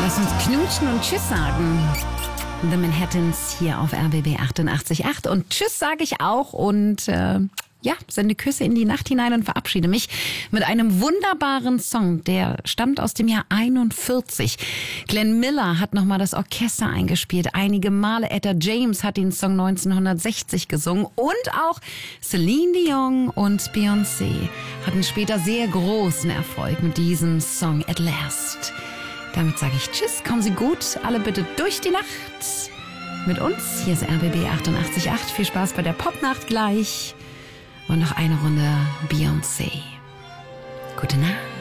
Lass uns knutschen und Tschüss sagen. The Manhattans hier auf RBB 88.8. Und Tschüss sage ich auch und sende Küsse in die Nacht hinein und verabschiede mich mit einem wunderbaren Song, der stammt aus dem Jahr 41. Glenn Miller hat nochmal das Orchester eingespielt. Einige Male Etta James hat den Song 1960 gesungen und auch Celine Dion und Beyoncé hatten später sehr großen Erfolg mit diesem Song At Last. Damit sage ich Tschüss, kommen Sie gut, alle bitte durch die Nacht mit uns. Hier ist RBB 88.8. Viel Spaß bei der Popnacht gleich. Und noch eine Runde Beyoncé. Gute Nacht.